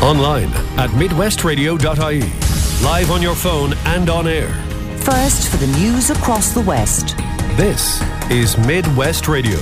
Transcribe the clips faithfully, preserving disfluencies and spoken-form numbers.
Online at midwest radio dot I E. Live on your phone and on air. First for the news across the West. This is Midwest Radio.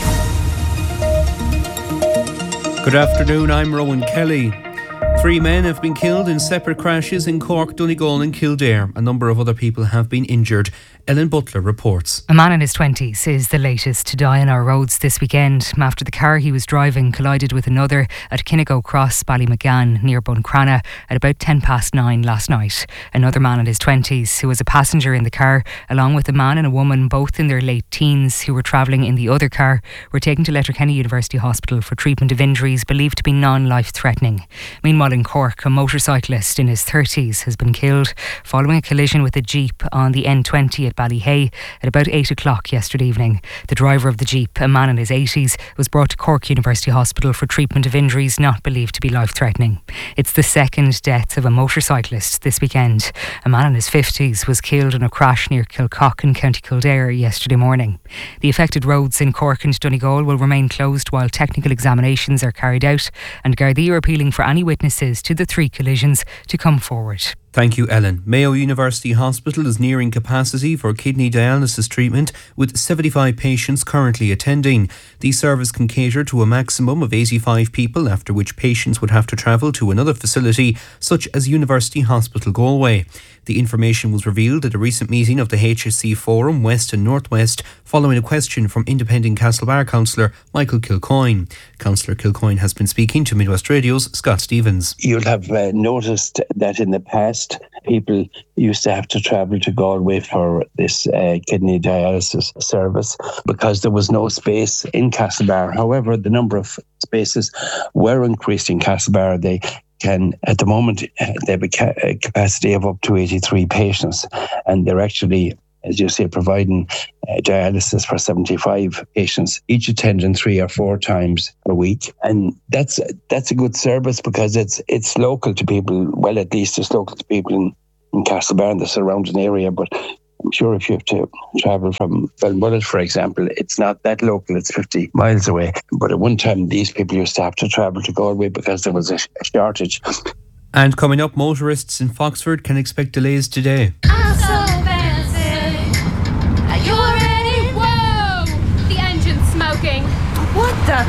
Good afternoon, I'm Rowan Kelly. Three men have been killed in separate crashes in Cork, Donegal and Kildare. A number of other people have been injured. Ellen Butler reports. A man in his twenties is the latest to die on our roads this weekend after the car he was driving collided with another at Kinnigo Cross, Ballymcgann, near Buncrana at about ten past nine last night. Another man in his twenties who was a passenger in the car, along with a man and a woman, both in their late teens, who were travelling in the other car, were taken to Letterkenny University Hospital for treatment of injuries believed to be non-life-threatening. Meanwhile, in Cork, a motorcyclist in his thirties has been killed following a collision with a Jeep on the N twenty at Ballyhay at about eight o'clock yesterday evening. The driver of the Jeep, a man in his eighties, was brought to Cork University Hospital for treatment of injuries not believed to be life-threatening. It's the second death of a motorcyclist this weekend. A man in his fifties was killed in a crash near Kilcock in County Kildare yesterday morning. The affected roads in Cork and Donegal will remain closed while technical examinations are carried out, and Gardaí are appealing for any witnesses to the three collisions to come forward. Thank you, Ellen. Mayo University Hospital is nearing capacity for kidney dialysis treatment with seventy-five patients currently attending. The service can cater to a maximum of eighty-five people, after which patients would have to travel to another facility such as University Hospital Galway. The information was revealed at a recent meeting of the H S C Forum West and North West following a question from independent Castlebar councillor Michael Kilcoyne. Councillor Kilcoyne has been speaking to Midwest Radio's Scott Stevens. You'll have uh, noticed that in the past people used to have to travel to Galway for this uh, kidney dialysis service because there was no space in Castlebar. However, the number of spaces were increased in Castlebar. They can, at the moment, they have a, ca- a capacity of up to eighty-three patients, and they're actually, as you say, providing uh, dialysis for seventy-five patients, each attending three or four times a week. And that's that's a good service because it's it's local to people. Well, at least it's local to people in, in Castlebar and the surrounding area. But I'm sure if you have to travel from Balmullet, for example, it's not that local, it's fifty miles away. But at one time, these people used to have to travel to Galway because there was a, a shortage. And coming up, motorists in Foxford can expect delays today. I'm so fancy. Are you ready? Whoa! The engine's smoking. What the?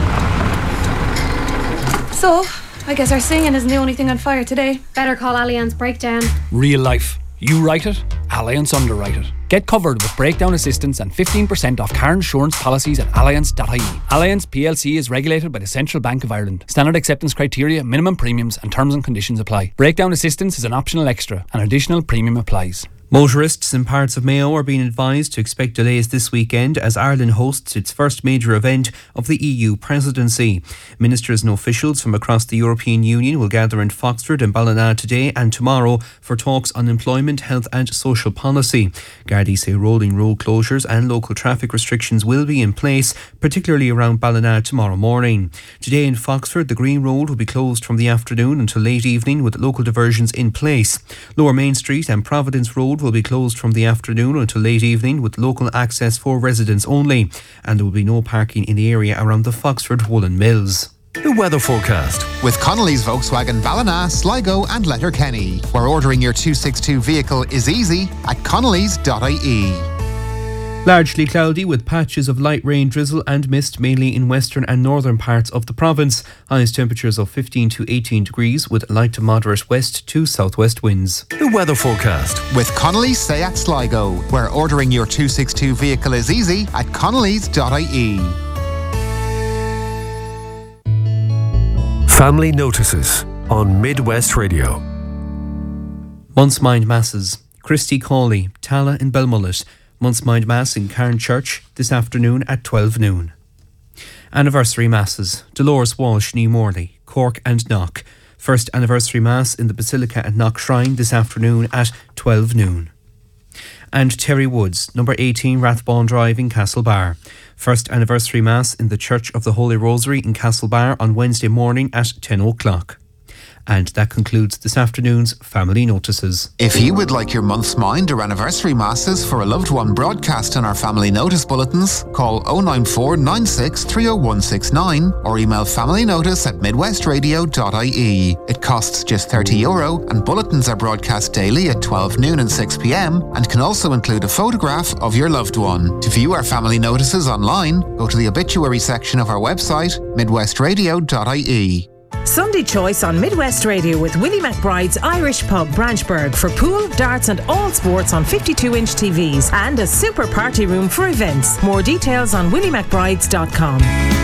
So, I guess our singing isn't the only thing on fire today. Better call Allianz Breakdown. Real life. You write it, Allianz underwrite it. Get covered with breakdown assistance and fifteen percent off car insurance policies at allianz dot I E. Allianz P L C is regulated by the Central Bank of Ireland. Standard acceptance criteria, minimum premiums and terms and conditions apply. Breakdown assistance is an optional extra. An additional premium applies. Motorists in parts of Mayo are being advised to expect delays this weekend as Ireland hosts its first major event of the E U presidency. Ministers and officials from across the European Union will gather in Foxford and Ballina today and tomorrow for talks on employment, health and social policy. Gardaí say rolling road closures and local traffic restrictions will be in place, particularly around Ballina tomorrow morning. Today in Foxford, the Green Road will be closed from the afternoon until late evening with local diversions in place. Lower Main Street and Providence Road will be closed from the afternoon until late evening with local access for residents only, and there will be no parking in the area around the Foxford Woolen Mills. The weather forecast with Connolly's Volkswagen Ballina, Sligo and Letterkenny, where ordering your two sixty-two vehicle is easy at connolly's dot I E. Largely cloudy with patches of light rain, drizzle and mist mainly in western and northern parts of the province. Highest temperatures of fifteen to eighteen degrees with light to moderate west to southwest winds. The weather forecast with Connolly's Seat Sligo, where ordering your two sixty-two vehicle is easy at connolly's dot I E. Family notices on Midwest Radio. Month's Mind Masses. Christy Cawley, Tala in Belmullet. Month's Mind Mass in Cairn Church this afternoon at twelve noon. Anniversary Masses. Dolores Walsh, New Morley, Cork and Knock. First Anniversary Mass in the Basilica at Knock Shrine this afternoon at twelve noon. And Terry Woods, number eighteen Rathbone Drive in Castlebar. First Anniversary Mass in the Church of the Holy Rosary in Castlebar on Wednesday morning at ten o'clock. And that concludes this afternoon's Family Notices. If you would like your month's mind or anniversary masses for a loved one broadcast in our Family Notice bulletins, call oh nine four nine six three oh one six nine or email familynotice at midwestradio dot I E. It costs just thirty euro and bulletins are broadcast daily at twelve noon and six p m and can also include a photograph of your loved one. To view our Family Notices online, go to the obituary section of our website, midwestradio dot I E. Sunday Choice on Midwest Radio with Willie McBride's Irish Pub Branchburg for pool, darts and all sports on fifty-two inch T Vs and a super party room for events. More details on willie mcbrides dot com.